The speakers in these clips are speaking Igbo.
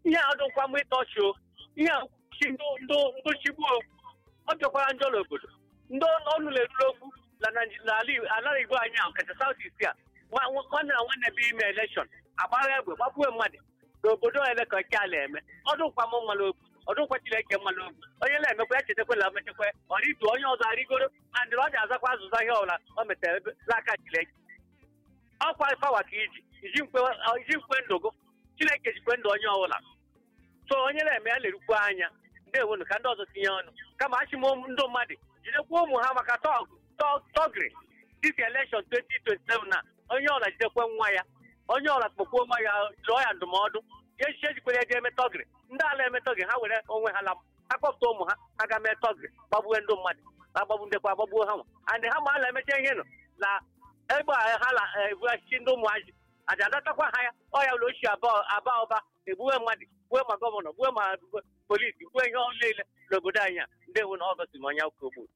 ihe a dụkwa m ịtọchi ihe a chi ndụ chigbu ọ bịakwara njọ n'obodo ndị ọnụ na-eruru okwu ala Igbo anyị ahụ kacha South East a nwanne na nwanne bụ ime elekshọn agbagha egbe gbapue mmadụ n'obodo ole ka nke ala eme ọdụkwa m mma n'okwu ọdụkwa Chineke mma n'okwu onye na-emekwa ya chetekwala mechekwa ọrịtu onye ọzọ arịgoro na ndị ọ ji azakwa azụza ihe ọbụla o metere n'aka Chineke ọkwa pawa ka iji nkwe ndụ gụ Chineke jikwe ndụ onye ọbụla so onye na-eme ya lerukwa anya ndị ewunu ka ndị ọzọ tinye ọnụ kama achị m ndị mmadụ jidekwa ụmụ ha maka tọgri dis election 2027 na onye ọla jidekwa nwa ya onye ọla kpọkwuo nwa ya lụọ ya ndụmọdụ ya echiche jikwere eje eme tọgri ndị ala eme tọgri ha were onwe ha lam akpọpụta ụmụ ha aga mee tọgri gbagbuo ndị mmadụ agbagbu ndekwa agbagbuo ha nwa andị ha ma ala emecha ihe nọ na egbe ha la ebuachichi ndị ụmụazị aja adatakwa ha ya ọya ụlọ ochie aba ọba egbuwe mmadụ gbuwe ma gọvanọ gbuwe ma polisi gbuwe ihe niile n'obodo anyị a ndị ewu na ọgọst ma onye ụka ogbu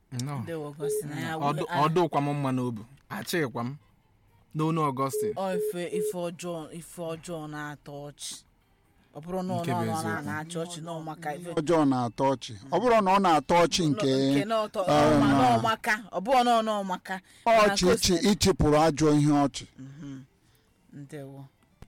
ọdụkwa m mma n'obi achịkwa m n'onu Ọgọstin ife ọjọọ na-atọ ọchị ọ bụrụ na ọ na-achị ọchị na ọmaka ife ọjọọ na-atọ ọchị ọ bụrụ na ọ na-atọ ọchị nke ọmaka ọ bụrụ na ọ na-ọmaka ọchị ịchịpụrụ ajọ ihe ọchị ndewo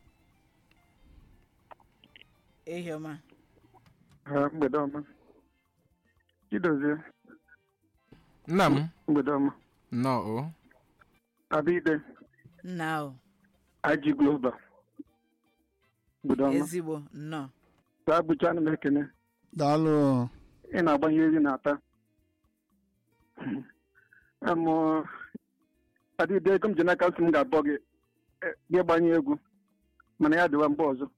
ehioma mgbede ọma Chidozie nna m mgbede ọma nnọọ Abide nna o Aji Global mgbede ọma ezigbo nnọọ taa bụcha ana m ekene daalụ ị na-agbanye ezi na-ata Adịde ego m ji n'aka sị m ga-abọ gị gbanye egwu mana ya dịwa mgbe ọzọ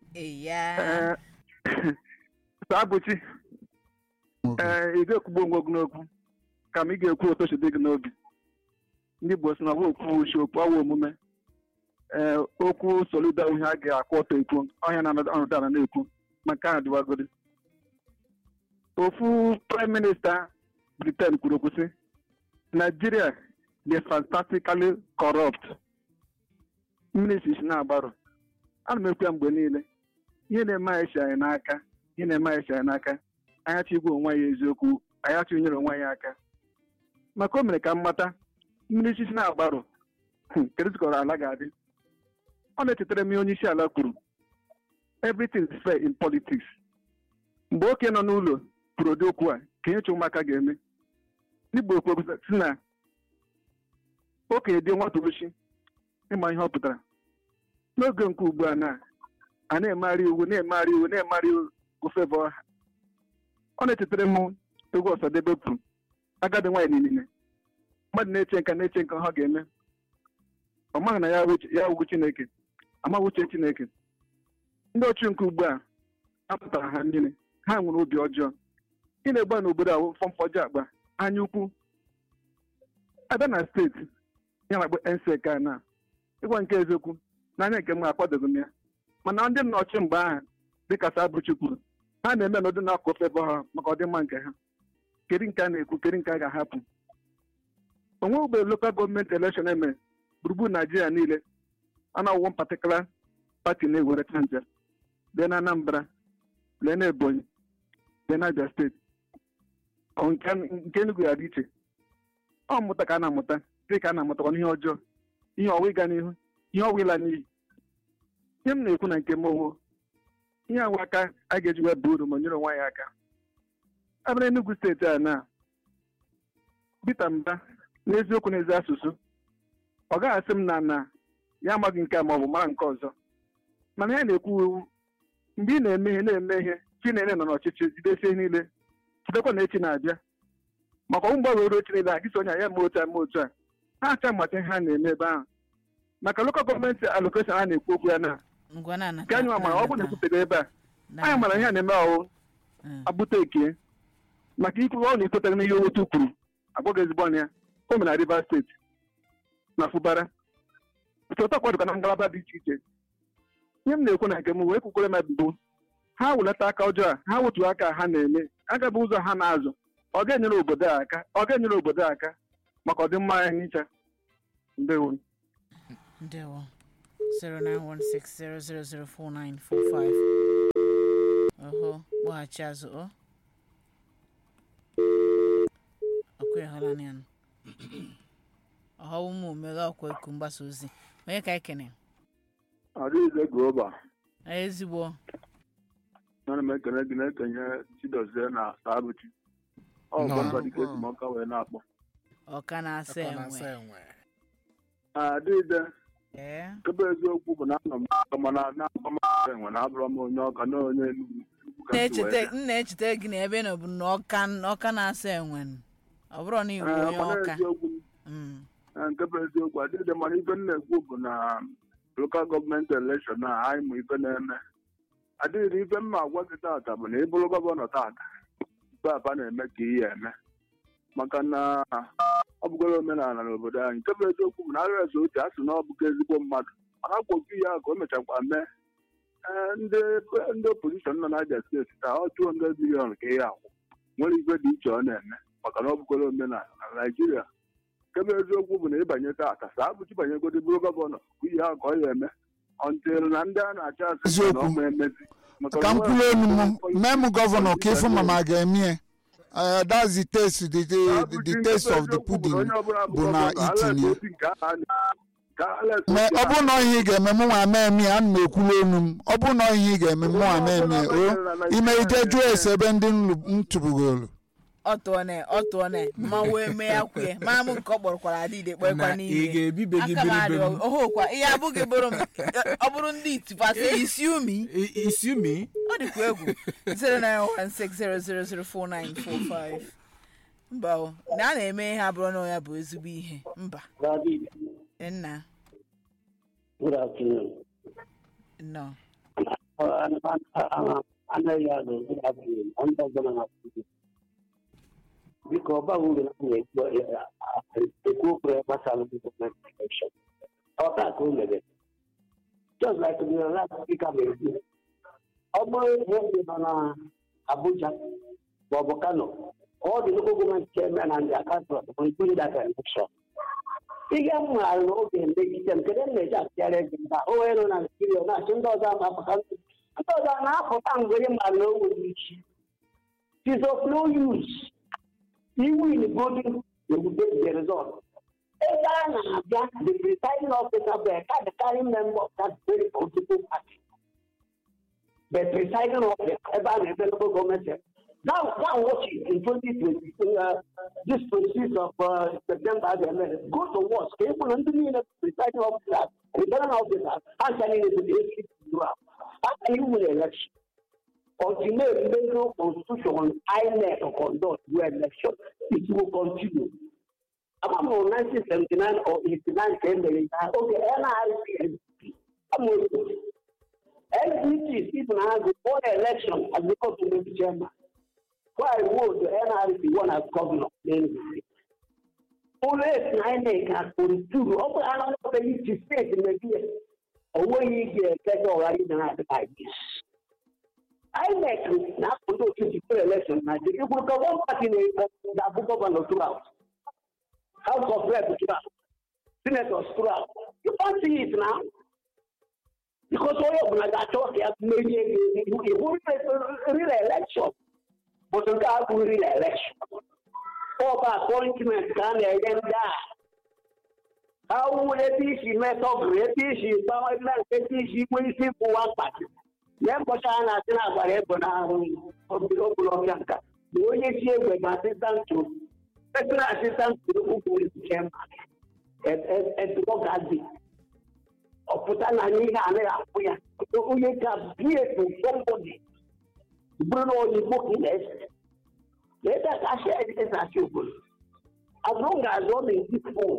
taa bụchi ị ga-ekwugbo onwe gị n'okwu ka m ị ga-ekwu otu ochi dị gị n'obi ndị Igbo sị na ọwa okwu uchi okwu ọwa omume okwu solida ihe a ga-akwụ ọtọ ekwu ọhịa na-anọdụ ala na-ekwu maka ahụ dịwagodi ofu prime minista Britain kwuru okwu sị Nigeria dị fantastically corrupt mmiri isi na-agbarụ ana m ekwu ya mgbe niile ihe na-eme anyị si anyị n'aka ihe na-eme anyị si anyị n'aka anyị igwe onwe ya eziokwu anyị nyere onwe ya aka maka o mere ka m mata mmiri isi na-agbarụ kedụzikọrọ ala ga-adị ọ na-echetara m ihe onye isi ala kwuru everything is fair in politics mgbe oke nọ n'ụlọ kwuru ụdị okwu a ka ihe chụ ụmụaka ga-eme n'Igbo okwu si na okenye dị nwata ochi ịma ihe ọ pụtara n'oge nke ugbu a a na-emegharị iwu ofebe ọha ọ na-echetara m egwu Ọsadebe kwuru agadi nwaanyị niile mmadụ na-eche nka ha ga-eme ọ maghị na ya wugwu Chineke amaghị uche Chineke ndị ọchụ nke ugbu a apụtara ha niile ha nwere obi ọjọọ ị na-egba n'obodo a fọmfọjọ akpa anya ukwu abịa na steeti ya na-akpọ NSEC na ịgwa nke eziokwu n'anya nke m akwadoghị m ya mana ndị nnọchi mgbe ahụ dịka Sabụchi kwuru ha na-eme n'ụdị na-akọ ofebe ha maka ọdịmma nke ha kedu nke a na-ekwu kedu nke a ga-ahapụ onwe ugbe lokal gọọmenti elekshọn eme gburugburu Naijiria niile a na-awụwọ patikula pati na-ewere chanja bịa na Anambra lee na Ebonyi bịa na Abia steeti nke Enugu ya dị iche ọ mmụta ka a na-amụta dị ka a na-amụtakwa ihe ọjọọ ihe ọwa ịga n'ihu ihe ọwa ịla n'iyi ihe m na-ekwu na nke m owo ihe awa aka a ga-eji wee bụ uru ma nyere onwe ya aka abịa Enugu steeti a na Peter Mba n'eziokwu n'ezi asụsụ ọ gaghị asị m na ya amaghị nke a ma ọ bụ mara nke ọzọ mana ya na-ekwu mgbe ị na-eme ihe Chineke nọ n'ọchịchị jidesie ihe niile jidekwa na echi na-abịa maka ọ mgbanwe oru echi niile a gịsi onye ya ma otu a ha acha mmacha ihe ha na-eme ebe ahụ maka lokal gọọmenti alokeshọn a na-ekwu okwu ya na nke anyị mara ọ bụ na-ekwuteghị ebe a anyị mara ihe a na-eme ọwụ abụta eke maka ikwu ọ na-ekwetaghị n'ihe otu kwuru agwaghị ezigbo ọnụ ya o mere na Rivers steeti na Fubara ụtọ kwadụka na ngalaba dị iche iche ihe m na-ekwu na nke m wee kwukwere m ebubo ha welata aka ọjọọ a ha wetu aka ha na-eme agaba ụzọ ha na-azụ ọ ga-enyere obodo aka maka ọdịmma ya n'icha ndewo 0916 0004945 kpọghachi azụ ọkụ ịhụlanya ọhọwụ m omere ọkwa eku mgbasa ozi onye ka ekene Adịghịze Global. ezigbo Ana m ekene gị na-ekenye Chidozie na Abuchi. Ọ gwara dịka esemọka wee na-akpọ. ọka na-asa enwe Adịghịze ee ebe eziokwu bụ na anọ m mana na-akpọ m enwe na abụrụ m onye ọka na onye Enugu. na-echeta gị na ebe nọ bụ na ọka na-asa enwe ọ bụrụ na iwu onye ọka nke bụ eziokwu adịghịze mana ife na-ekwu bụ na lokal gọọmenti elekshọn na anyị mụ ife na-eme adịghị ife mma agwa gị taata bụ na ị bụrụ gọvanọ taata baba na-eme ka ihe eme maka na ọ bụgoro omenala n'obodo anyị nke bụ eziokwu bụ na arịa otu a sị na ọ bụga ezigbo mmadụ mana kwoki ya ka o mechakwa mee ndị opozishọn nọ n'Abia steeti taa ọ 200 bilion ka ihe akwụ nwere ife dị iche ọ na-eme maka na ọ bụgoro omenala na Naịjirịa nke bụ eziokwu bụ na ịbanye taata saa Abuchi banyegodi bụrụ gọvanọ bụ ihe ahụ ka ọ ya eme ọntịrụ na ndị a na-achọ asị na ọ ma emezi ka m kwuru enu m mee m gọvanọ ka ịfụ ma ma ga-emie that's the taste the taste of the pudding bụ na itinye ọ bụ na ihe ị ga-eme m nwa mee eme ana m ekwuru enu m ọ bụ na ihe ị ga-eme m nwa mee eme ime ije jụọ ese ebe ndị ntụbugolu ọtụọne ma wee mee akwụye ma m nke ọ kpọrọkwara adịde kpọkwa n'ihe aka m adị ọhụkwa ihe abụghị bụrụ m ọ bụrụ ndị itifasị isi umi ọ dịkwa egwu 09160004945 mba na a na-eme ihe abụrụ na ya bụ ezigbo ihe mba nna Good afternoon. No. Anaghị agụ good afternoon. Ndị ọzọ na-apụta. Biko ọba uru na-ekwu okwu ya gbasara gọọmenti elekshọn. Ọta ka o mere. Just like the last speaker na-ekwu. Ọ bụrụ ihe ndị nọ na Abuja ma ọ bụ Kano, all the local government chairman and their councillors will win that election. Ihe m maara na oge megide m kedu na-eji apịara ego mba o were na Nigeria na-achị ndị ọzọ ama-apụta ndị ọzọ na-apụta mgbe onye mara na o nwere ichi. It is of no use. Iwu in voting will get the result. Ebe a na-abịa the presiding officer bụ the carrying member of that very political party. The presiding officer ebe a na-ebe local government. Now watch it in 2020. This process of September, go to watch. People under the presiding officer, returning officer, and telling it to the ACT draft. After you will election, ultimately, the constitution, INEC conduct your election, it will continue. About 1979 or 89 came the okay, NRC, I'm with you. LGT even has the own election as the government chairman. Why would the NRC want as governor? Only INEC has put through. Over another place to state in the year. Away you get already than at the this. INEC now put to the election. Now, the people go one party that book governor throughout. House of Reps throughout. Senators throughout. You can't see it now. Because all of them are talking about maybe a real election. But the guy who real election. Over appointment can again die. How would it be she met up with it? She found that she will see for one party. Then, but I'm not about it, but I'm of the local of Yanka. The only thing with my assistant to personal assistant to the who became and to go at the or put an idea and you can be to somebody. Bruno, you book in this. Let us share it as achievable. As long as only people,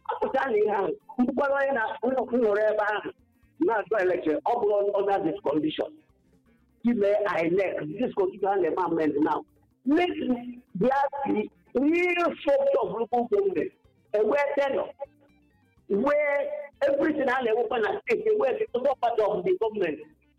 not election, under this condition. Give me this constitutional amendment now. Make there be real structure of local government, and where everything has an open and state, where the part of the government.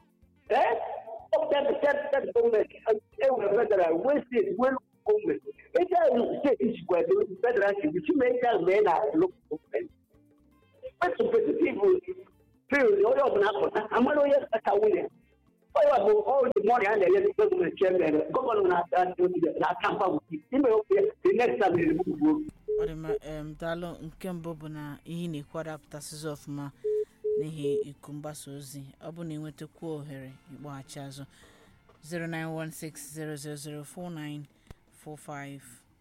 That government, federal, where state, where government. If I state is where the federal, which make that men are local government. But the people feel the order of an apple. I'm not yet a winner. all the money and the government chairman, governor na-akampa ime the next time they remove. Daalụ nke mbụ bụ na ihe na-ekwadapụtasịzi ọfụma n'ihi iku mgbasa ozi ọ bụ na enwetakwa ohere ịkpọghachi azụ 09160004945.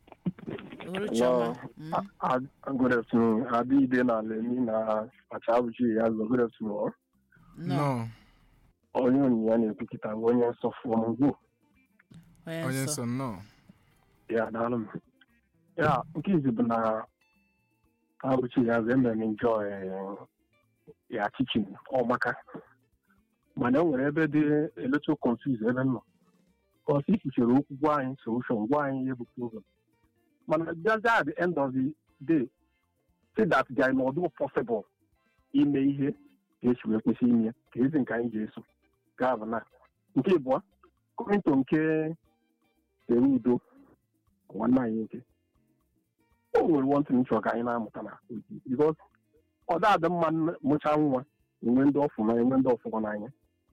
Good afternoon. Abi Dena Lemi na Achabuchi as good afternoon. No. Onye ya na-ekwukita onye nsọ fọmgbo. Onye nsọ no. Ya daalụ. Ya nke izi bụ na Abuchi ya zeme enjoy ya teaching ọmaka. Mana o nwere ebe dị a little confused ebe nọ. Because if you chere okwu gwa anyị solution gwa anyị ihe bụ problem. But just at the end of the day, say that they are not possible. Ime ihe ga-esi wee kwesị ime ka ezi nke anyị ga-eso gaa na nke ịbụọ kọmento nke tere udo nwanne anyị nke o nwere wọntị nchọ ka anyị na-amụta na because ọ da-adị mma mụcha nwa enwe ndị ọfụma enwe ndị ọfụma n'anya.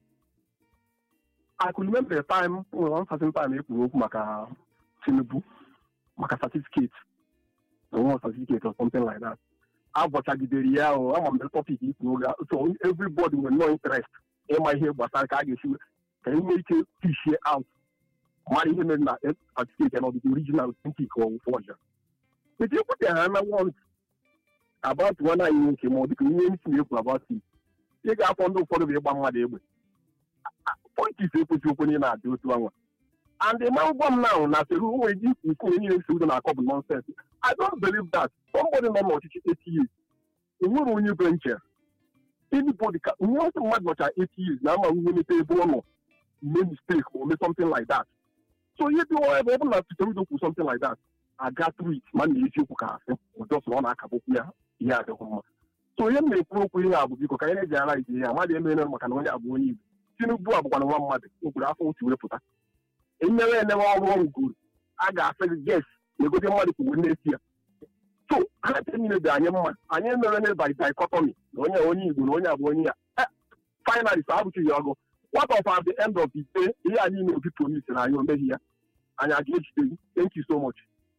I could remember the time one certain time ekwuru okwu maka Tinubu maka certificate or certificate or something like that. Abọchagidere ya o ama m topic ikwu so everybody with no interest ịma ihe gbasara ka a ga-esi ka enwe ike fish out mara ihe mere na certificate na the original authentic or forger. But you put ha na want about one anyị nwoke ma ọ dịka ihe isi na-ekwu about it. Ị ga-afọ ndị ụfọdụ bụ ịgba mmadụ egbe. Point is ekwesị okwenye na-adị otu anwa. And the man bomb now, na Peru, who is nonsense. I don't believe that. Somebody not much 8 years. You know when you venture. Anybody can want to much 8 years. Now I'm going to say bono, make mistake or make something like that. So you do whatever to do something like that. I got through it. Man, if you can just one akabuya, yeah, the home. So you may prove we have because I realize yeah, my name is Makanoya Abuni. Tinubu Abu one mother who could afford to report. Never all good. I got yes, you go to money for next year. So I tell you that I am learning by dichotomy. Finally, so go. What of at the end of the day, here I need to promise and I am here. And I give you thank you so much.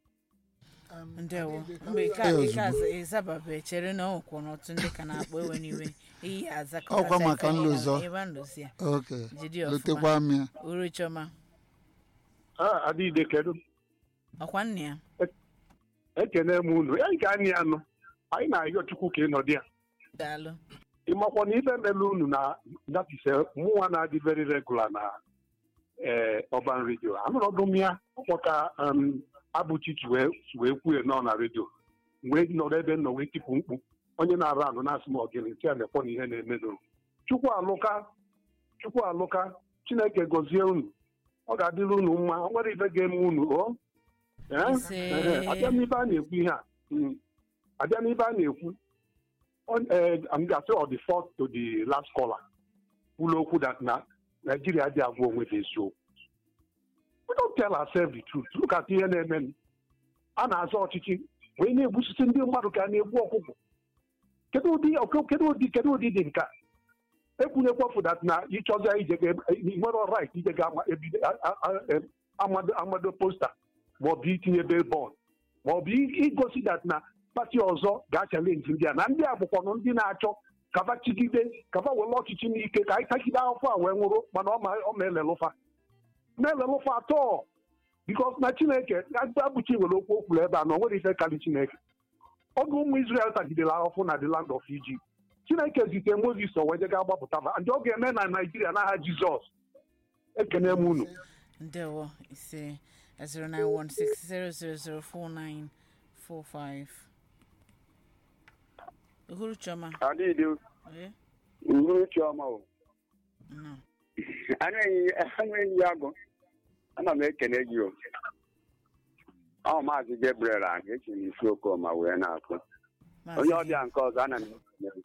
Ndewo because isababe chere na okwo no tunde kana akpo weniwe iyi azaka okwa maka nluzo okay lutekwa amia uruchoma adide kedu akwa nne ya ekene m unu ya nke anyị anọ anyị na-ayọ chukwu ka ịnọdị ya daalụ ịmakwa na ife melu unu na that is mụnwa na-adị very regular na Urban Radio anụrọdụ m ya ọkpọta Abuchi wee kwuo nọ na redio wee nọrọ ebe nọ wee tipụ mkpu onye na-arụ anụ na-asị m ọgịnị ntị a na-ekpọ na ihe na-emedo chukwu alụka Chineke gọzie unu ọ ga-adịrị unu mma ọ nwere ife ga-eme unu abịa n'ibe a na-ekwu ihe a na-ekwu I'm ga-asị ọ the fourth to the last caller kwulo okwu that na Nigeria dị agwa onwe dị eziokwu. We don't tell ourselves the truth. Look at ihe na-eme a na-azọ ọchịchị wee na-egbusisi ndị mmadụ ka na-egbu ọkụkọ. Kedu ụdị dị nka ekwunyekwafu that na ịchọzịa ije nwere right ije ga amado posta maọbụ itinye billboard maọbụ igosi that na pati ọzọ ga-achalenji ndị a na ndị a bụkwanụ ndị na-achọ kaba chigide kaba were ọchịchị n'ike ka anyị tagide afọ a wee nwụrụ mana ọ ma-elelụfa atọ bikos na Chineke Abuchi nwere okwu okwuru ebe a na o nwere ife karị Chineke oge ụmụ Israel tagidere ahụfụ na the land of Egypt Chineke zite Moses o wee jega gbapụtaba ndị ọ ga-eme na Nigeria n'aha Jizọs ekene m unu ndewo ise 09160004945 Uhuru Choma adịdị Uhuru Choma o anụ enyi agụ ana m ekene gị o ọ maazị Gabriel ahụ echi m isi okoma wee na-akụ onye ọbịa nke ọzọ ana m ekene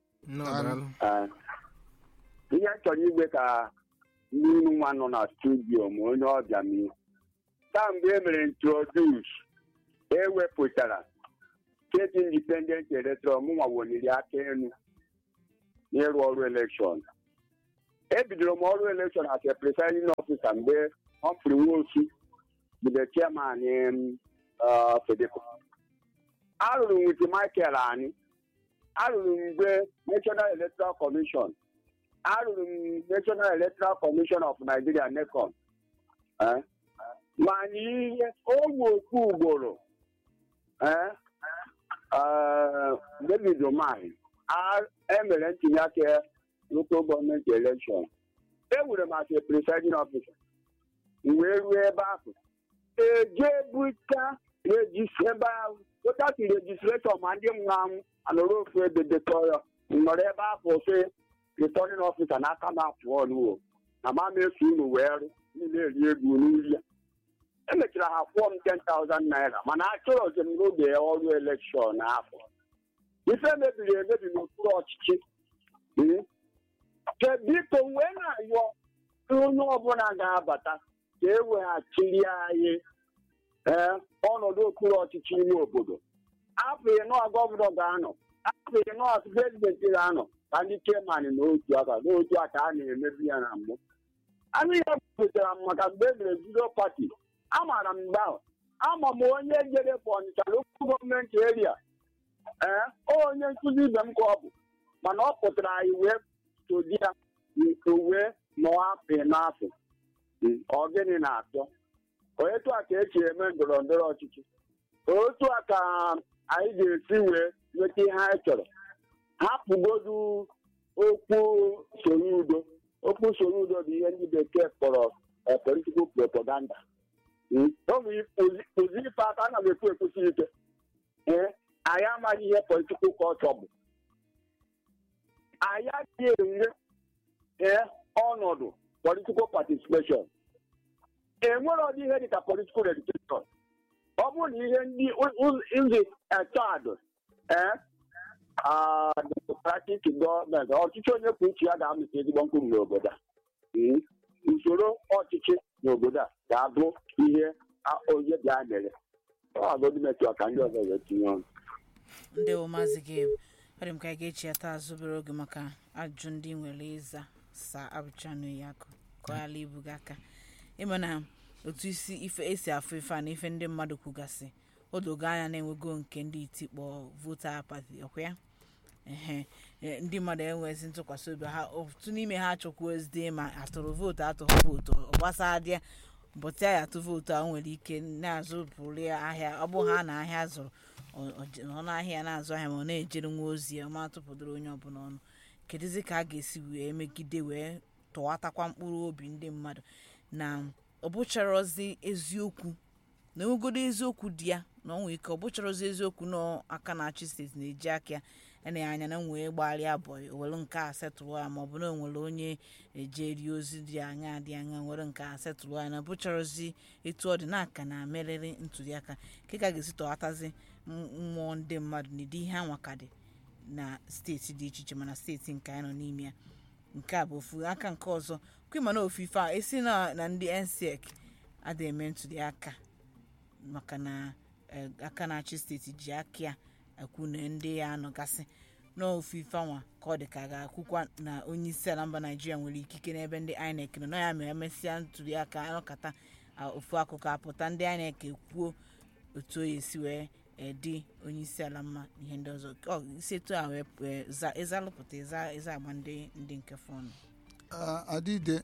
ihe chọrọ igwe ka ndị unu nwa nọ na studio ma onye ọbịa m kamgbe e mere introduce ewepụtara State Independent Electoral mụnwa weliri aka elu n'ịrụ ọrụ elekshọn ebidoro m ọrụ election as a presiding officer mgbe Humphrey Nwosu bụ the chairman Fedeco. Arụrụ m with Michael Ani, arụrụ m mgbe National Electoral Commission, arụrụ m National Electoral Commission of Nigeria NECON. Ma n'ihe ogbe okwu ugboro David Umahi emere ntinye aka local government election. Enwere m as a presiding officer wee ruo ebe ahụ ejebuta ebe ahụ ụtasi registration ma ndị m na-anwụ anọrọ ofu ebe detọya nọrọ ebe ahụ ofe returning officer n'aka m apụọ n'uwo na ma mefu unu wee rụ niile eri ego n'uri ya. Emechara ha kwụọ m 10,000 naira mana achọrọ m n'oge ọrụ elekshọn afọ. Ife mebiri emebi n'okpuru ọchịchị biko wee na-ayọ onye ọbụla ga-abata ka e weghachiri anyị ọnọdụ okpuru ọchịchị ime obodo. Afọ ịnọ gọvanọ ga-anọ, afọ ịnọ prezidenti ga-anọ ka ndị chairman n'otu aka a na-emebi ya na mbụ. Anyị ya butere m maka mgbe e mere bido pati. Amaara m mgbe ahụ, ama m onye jere Ọnịcha lokal gọọmenti eria onye nkụzi ibe m ka ọ bụ, mana ọ pụtara anyị wee todi ya wee nọọ afọ n'afọ. Ọ gịnị na-atọ? Otu a ka esi eme ndọrọ ndọrọ ọchịchị, otu a ka anyị ga-esi wee nweta ihe anyị chọrọ. Hapụgodu okwu soro udo. Okwu soro udo bụ ihe ndị bekee kpọrọ political propaganda. Ozi ife aka ana m ekwu ekwusi ike anyị amaghị ihe political culture bụ. Anyị adịghị enwe ọnọdụ political participation. Enwere ọdị ihe dịka political education. Ọ bụrụ na ihe ndị chad democratic gọọmenti ọchịchị onye kwuo uche ya ga-amụta ezigbo mkpụrụ n'obodo a. Usoro ọchịchị n'obodo a ga-abụ ihe onye bịa mere. Ọ agodimetụ ka ndị ọzọ wee tinye ọnụ. Ndewo Maazị Gabe. Ọ dị m ka anyị ga-echi ata azụ bere oge maka ajụjụ ndị nwere ịza sa abụchanụ ya kọghala ibu gị aka. Ịma na otu ife esi afụ ife a na ife ndị mmadụ kwugasị o dogo anya na-enwego nke ndị itikpọ vota apathy ọkwa ya. Ndị mmadụ enwezi ntụkwasị obi ha, otu n'ime ha chọkwuozide ma atụrụ vootu atụghị vootu ọ gbasara dị bụta ya atụ vootu a nwere ike na-azụ pụrụ ya ahịa. Ọ bụ ha na ahịa zụrụ ọnụ ahịa na-azụ ahịa ma ọ na-ejere nwa ozi ya ma atụpụdoro onye ọbụla ọnụ. Kedụzi ka a ga-esi wee megide wee tọwatakwa mkpụrụ obi ndị mmadụ na ọ bụcharozi eziokwu na enwegodo eziokwu dị ya na ọ nwere ike ọ bụcharozi eziokwu na aka na-achị steeti na-eji aka ya anya na nwee gbarịa bọị owere nke a setụrụ ya ma ọ bụ na onwere onye ejeri ozi dị anya nwere nke a setụrụ ya na bụcharozi etu ọ dị n'aka na meriri ntụliaka ka ga-esi tọghatazi mmụọ ndị mmadụ n'ịdị ihe anwaka dị na steeti dị iche iche mana steeti nke anyị nọ n'ime ya. Nke a bụ ofu aka. Nke ọzọ kwima na ofufe a esi na ndị NSEC adịghị eme ntụliaka maka na aka na-achị steeti ji aka ya ekwu na ndị ya anọgasị n'ofufe anwa ka ọ dị ka ga-akwụkwa na onye isi ala mba Naịjirịa nwere ikike n'ebe ndị INEC nọ ya mere emesịa ntụliaka anọkata ofu akụkọ apụta ndị INEC ekwuo otu oyi esi wee dị onye isi ala mma ihe ndị ọzọ isi etu a wee ịzalụpụta ịza agba ndị nke fọnụ. Adịde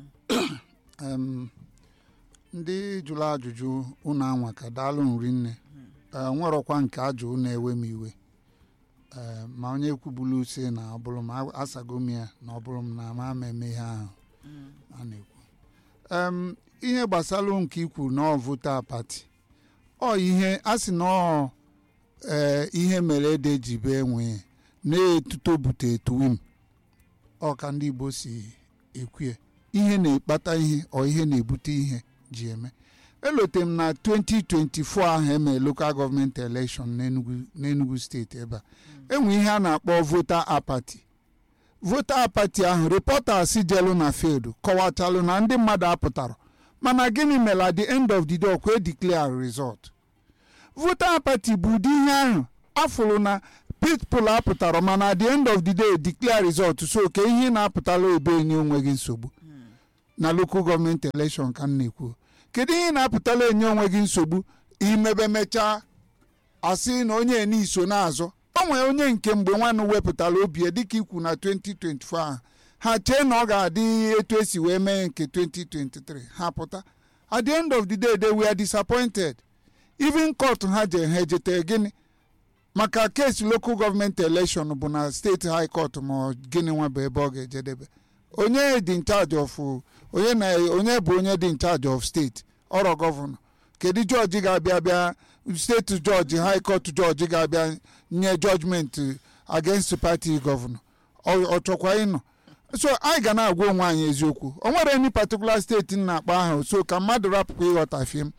ndị jụrụ ajụjụ unu anwa ka daalụ nri nne nwerọkwa nke ajụ na-ewe m iwe ma onye kwubulu use na ọ bụrụ m asago m ya na ọ bụrụ m na ama eme ihe ahụ a na-ekwu. Ihe gbasara nke ikwu na vota pati ọ ihe a sị na ihe mere ede ji be enwe na-etuto bute etuwim ọ ka ndị Igbo si ekwie ihe na-ekpata ihe ọ ihe na-ebute ihe ji eme. Elote m na 2024 ahụ eme local government election n'Enugu steeti ebe a enwe ihe a na-akpọ vota apathy. Vota apathy ahụ reporters jelu na field kọwachalụ na ndị mmadụ apụtara mana gịnị mere at the end of the day ọkwa declare result. Vota apathy bụ ụdị ihe ahụ afụrụ na people apụtara mana at the end of the day declare result so ka ihe na-apụtala ebe enye onwe gị nsogbu na local government election ka m na-ekwu kedu ihe na-apụtala enye onwe gị nsogbu imebe mechaa asị na onye n'iso na-azọ o nwere onye nke mgbe nwanne wepụtara obi dịka ikwu na 2024 ahụ ha chee na ọ ga-adị etu esi wee mee nke 2023 ha pụta at the end of the day they were disappointed even court ha jete gịnị maka case local government election bụ na state high court ma gịnị nwa bụ ebe ọ ga-ejedebe onye dị in charge of onye bụ onye dị in charge of state ọrọ gọvanọ kedu jọji ga-abịa bịa steeti jọji high court jọji ga-abịa nye judgment against party gọvanọ ọ chọkwa ịnọ so anyị ga na-agwa onwe anyị eziokwu o nwere any particular steeti na-akpa ahụ so ka mmadụ rapụkwa ịghọtafie m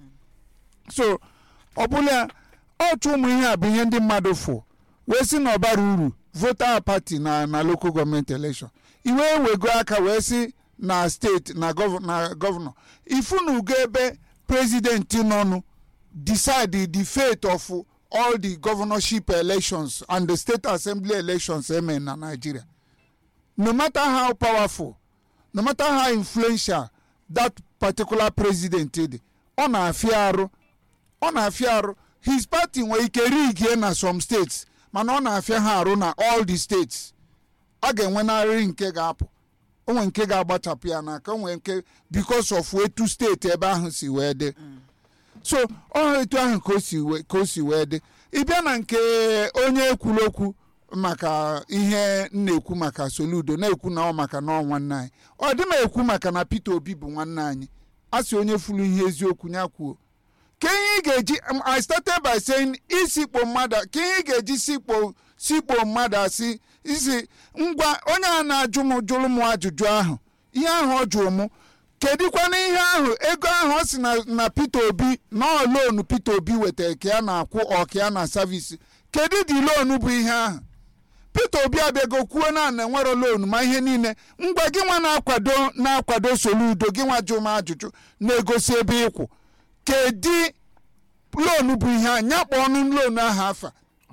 so ọ bụla otu ụmụ ihe a bụ ihe ndị mmadụ fụ wee sị na ọbara uru voter party na local government election iwe wego aka wee sị na steeti na gọvanọ ifunugo ebe president nọnụ decide the fate of all the governorship elections and the state assembly elections eme na Nigeria. No matter how powerful, no matter how influential that particular president is, ọ na-afịa arụ his party nwere ike rig na some states mana ọ na-afịa ha arụ na all the states a ga-enwe narị nke ga-apụ onwe nke ga-agbachapụ ya n'aka onwe nke because of etu steeti ebe ahụ si wee dị so ọ etu ahụ ka o si wee dị ịbịa na nke onye ekwuru okwu maka ihe na-ekwu maka Soludo na-ekwu na ọ maka na nwanne anyị ọ dị ma ekwu maka na Peter Obi bụ nwanne anyị a sị onye furu ihe eziokwu ya kwuo ka ihe ị ga-eji I started by saying isikpo mmadụ ka ihe ị ga-eji sikpo mmadụ asị isi ngwa onye a jụrụ m ajụjụ ahụ ihe ahụ ọ jụrụ m kedikwana ihe ahụ ego ahụ ọ sị na Peter Obi na loan Peter Obi wetara ka ya na-akwụ ọka ya na savisi kedu dị loan bụ ihe ahụ Peter Obi abịago kwuo na enwero loan ma ihe niile ngwa gị nwa na-akwado Soludo gị nwa jụ m ajụjụ na-egosi ebe ịkwụ kedi loan bụ ihe anya kpọ ọnụ loan ahụ afa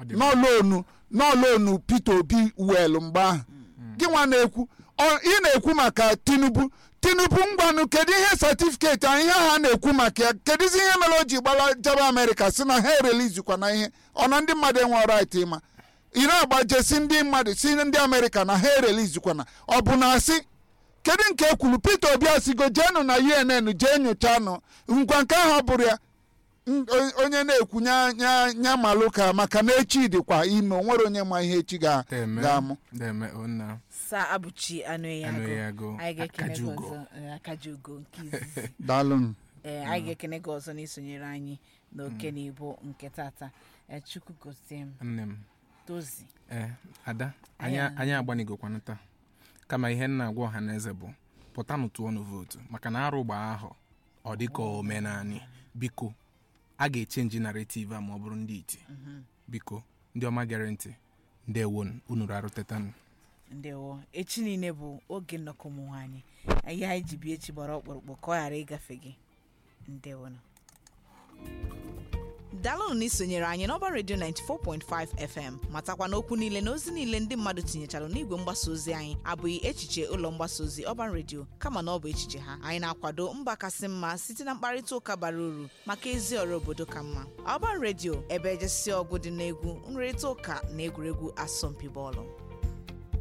n'ọlonu Peter Obi wel mgbe ahụ gị nwa na-ekwu ị na-ekwu maka Tinubu ngwanụ kedu ihe certificate ihe ha na-ekwu maka ya kedizi ihe mere o ji gbara jaba Amerịka si na ha erelizikwa na ihe ọ na ndị mmadụ enwe right ịma ị na-agbajesi ndị mmadụ si ndị Amerịka na ha erelizikwa na ọ bụ na asị kedu nke ekwuru Peter Obi asigo jeenụ na UNN jee nyochanụ ngwa nke ahụ ọ bụrụ ya onye na-ekwu nya malụka maka na echi dịkwa ime onwere onye ma ihe echi ga-amụ sa abụchi anụ yago anyị ga-ekene gị ọzọ akajugo nke izizi daalụ anyị ga-ekene gị ọzọ n'isonyere anyị n'oke na ibo nke tata Chukwu gozie m tozi ada anyị agbanigokwana taa kama ihe nna agwa ọha na eze bụ pụtanụ tụọnụ vootu maka na arụ gbaa ahụ ọ dịka omenani biko a ga-echenji narrative a ma ọ bụrụ ndị iti biko ndị ọma gere ntị ndewo unu rarụtetanụ ndewo echi niile bụ oge nnọkọ ụmụ nwaanyị ihe anyị ji bịa echi gbara ọkpụrụkpụ ka ọ ghara ịgafe gị ndewo daalụnụ na isonyere anyị n'ọba redio 94.5 FM matakwa n'okwu niile na ozi niile ndị mmadụ tinyechara n'igwe mgbasa ozi anyị abụghị echiche ụlọ mgbasa ozi ọba redio kama na ọ bụ echiche ha anyị na-akwado mba kasị mma site na mkparịta ụka bara uru maka ezi ọrụ obodo ka mma ọba redio ebe ejesi ọgụ dị n'egwu nrịrịta ụka na egwuregwu asọmpi bọọlụ